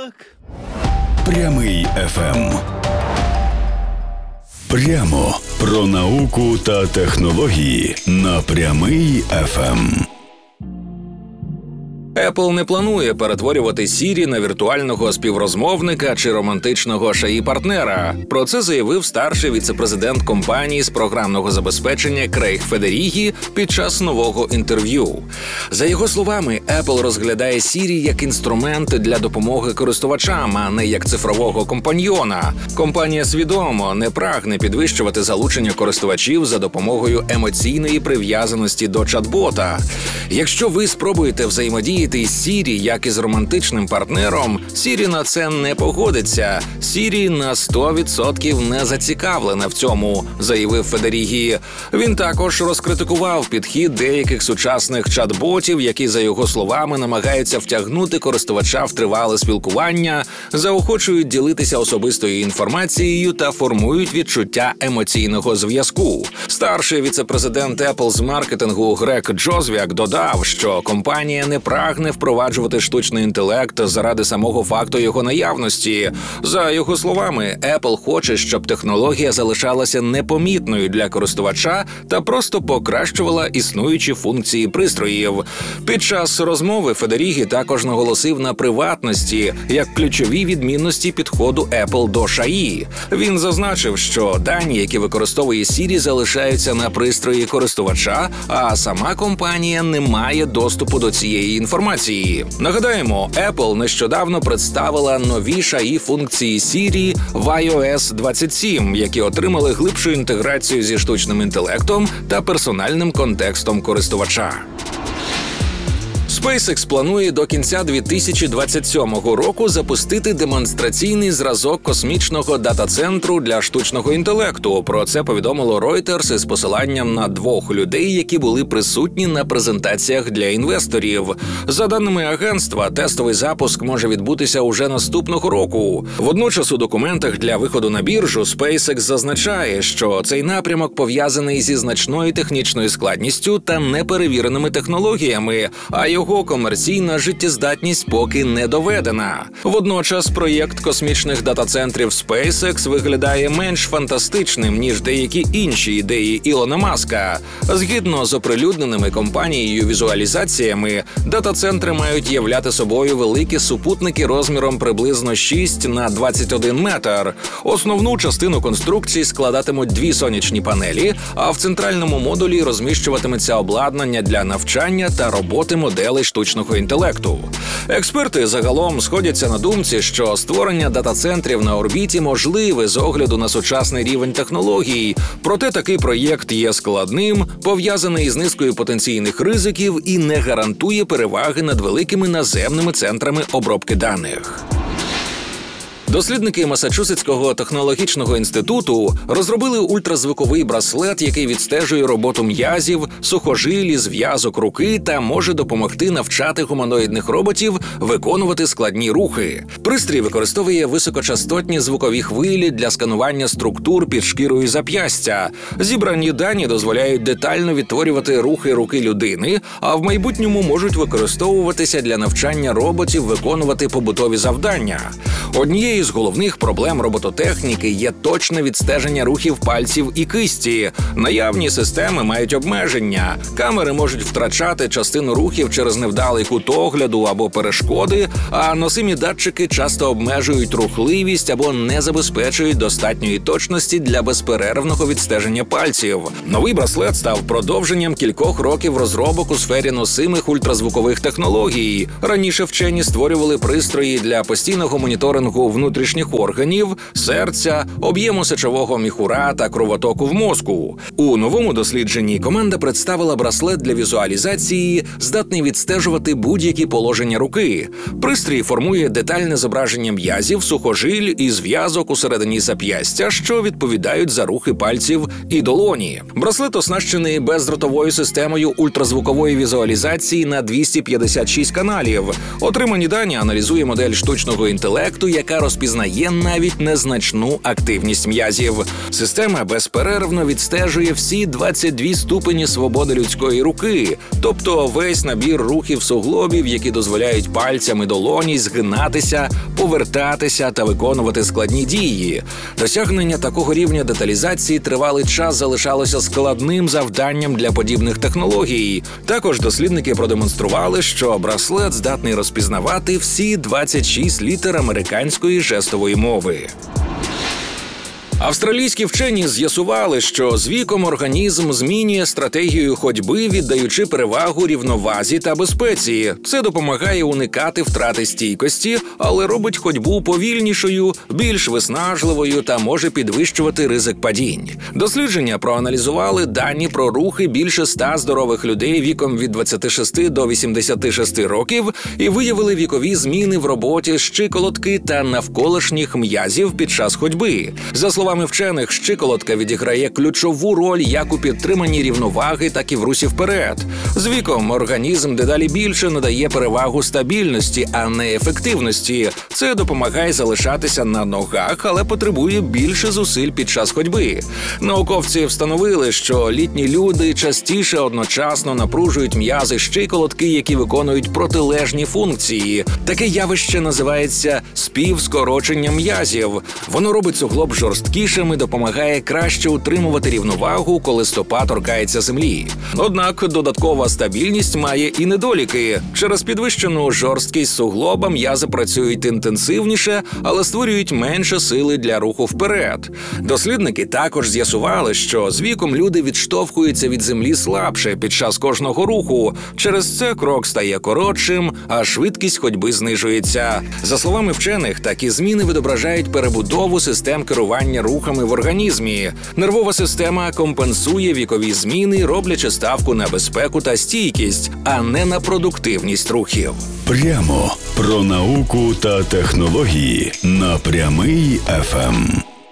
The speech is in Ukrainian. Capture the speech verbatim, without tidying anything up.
так. Прямий еф ем. Прямо про науку та технології на Прямий еф ем. Apple не планує перетворювати Siri на віртуального співрозмовника чи романтичного шеї-партнера. Про це заявив старший віцепрезидент компанії з програмного забезпечення Крейг Федерігі під час нового інтерв'ю. За його словами, Apple розглядає Siri як інструмент для допомоги користувачам, а не як цифрового компаньйона. Компанія свідомо не прагне підвищувати залучення користувачів за допомогою емоційної прив'язаності до чат-бота. Якщо ви спробуєте взаємодіяти із Siri як із романтичним партнером, Siri на це не погодиться. Siri на сто відсотків не зацікавлена в цьому, заявив Федерігі. Він також розкритикував підхід деяких сучасних чат-ботів, які, за його словами, намагаються втягнути користувача в тривале спілкування, заохочують ділитися особистою інформацією та формують відчуття емоційного зв'язку. Старший віцепрезидент Apple з маркетингу Грег Джозвяк додав, що компанія не прагне не впроваджувати штучний інтелект заради самого факту його наявності. За його словами, Apple хоче, щоб технологія залишалася непомітною для користувача та просто покращувала існуючі функції пристроїв. Під час розмови Федерігі також наголосив на приватності як ключовій відмінності підходу Apple до ШАІ. Він зазначив, що дані, які використовує Siri, залишаються на пристрої користувача, а сама компанія не має доступу до цієї інформації. Нагадаємо, Apple нещодавно представила нові ШАІ-функції Siri в ай о ес двадцять сім, які отримали глибшу інтеграцію зі штучним інтелектом та персональним контекстом користувача. SpaceX планує до кінця дві тисячі двадцять сьомого року запустити демонстраційний зразок космічного дата-центру для штучного інтелекту. Про це повідомило Reuters із посиланням на двох людей, які були присутні на презентаціях для інвесторів. За даними агентства, тестовий запуск може відбутися уже наступного року. Водночас у документах для виходу на біржу SpaceX зазначає, що цей напрямок пов'язаний зі значною технічною складністю та неперевіреними технологіями, а його комерційна життєздатність поки не доведена. Водночас проєкт космічних дата-центрів SpaceX виглядає менш фантастичним, ніж деякі інші ідеї Ілона Маска. Згідно з оприлюдненими компанією візуалізаціями, дата-центри мають являти собою великі супутники розміром приблизно шість на двадцять один метр. Основну частину конструкції складатимуть дві сонячні панелі, а в центральному модулі розміщуватиметься обладнання для навчання та роботи моделей штучного інтелекту. Експерти загалом сходяться на думці, що створення дата-центрів на орбіті можливе з огляду на сучасний рівень технологій, проте такий проєкт є складним, пов'язаний із низкою потенційних ризиків і не гарантує переваги над великими наземними центрами обробки даних. Дослідники Масачусетського технологічного інституту розробили ультразвуковий браслет, який відстежує роботу м'язів, сухожилі, зв'язок руки та може допомогти навчати гуманоїдних роботів виконувати складні рухи. Пристрій використовує високочастотні звукові хвилі для сканування структур під шкірою зап'ястя. Зібрані дані дозволяють детально відтворювати рухи руки людини, а в майбутньому можуть використовуватися для навчання роботів виконувати побутові завдання. Однією з головних проблем робототехніки є точне відстеження рухів пальців і кисті. Наявні системи мають обмеження. Камери можуть втрачати частину рухів через невдалий кут огляду або перешкоди, а носимі датчики часто обмежують рухливість або не забезпечують достатньої точності для безперервного відстеження пальців. Новий браслет став продовженням кількох років розробок у сфері носимих ультразвукових технологій. Раніше вчені створювали пристрої для постійного моніторингу внутрішніх органів, серця, об'єму сечового міхура та кровотоку в мозку. У новому дослідженні команда представила браслет для візуалізації, здатний відстежувати будь-які положення руки. Пристрій формує детальне зображення м'язів, сухожиль і зв'язок усередині зап'ястя, що відповідають за рухи пальців і долоні. Браслет оснащений бездротовою системою ультразвукової візуалізації на двісті п'ятдесят шість каналів. Отримані дані аналізує модель штучного інтелекту, яка розповідає розпізнає навіть незначну активність м'язів. Система безперервно відстежує всі двадцять дві ступені свободи людської руки, тобто весь набір рухів суглобів, які дозволяють пальцями долоні згинатися, повертатися та виконувати складні дії. Досягнення такого рівня деталізації тривалий час залишалося складним завданням для подібних технологій. Також дослідники продемонстрували, що браслет здатний розпізнавати всі двадцять шість літер американської жестової мови. Австралійські вчені з'ясували, що з віком організм змінює стратегію ходьби, віддаючи перевагу рівновазі та безпеці. Це допомагає уникати втрати стійкості, але робить ходьбу повільнішою, більш виснажливою та може підвищувати ризик падінь. Дослідження проаналізували дані про рухи більше ста здорових людей віком від двадцяти шести до вісімдесяти шести років і виявили вікові зміни в роботі щиколотки та навколишніх м'язів під час ходьби. За словами словами вчених, щиколотка відіграє ключову роль як у підтриманні рівноваги, так і в русі вперед. З віком організм дедалі більше надає перевагу стабільності, а не ефективності. Це допомагає залишатися на ногах, але потребує більше зусиль під час ходьби. Науковці встановили, що літні люди частіше одночасно напружують м'язи щиколотки, які виконують протилежні функції. Таке явище називається співскорочення м'язів. Воно робить суглоб жорсткішим і допомагає краще утримувати рівновагу, коли стопа торкається землі. Однак додаткова стабільність має і недоліки. Через підвищену жорсткість суглоба м'язи працюють інтенсивніше, але створюють менше сили для руху вперед. Дослідники також з'ясували, що з віком люди відштовхуються від землі слабше під час кожного руху. Через це крок стає коротшим, а швидкість ходьби знижується. За словами вчених, такі зміни відображають перебудову систем керування рухами в організмі. Нервова система компенсує вікові зміни, роблячи ставку на безпеку та стійкість, а не на продуктивність рухів. Прямо про науку та технології на Прямий еф ем.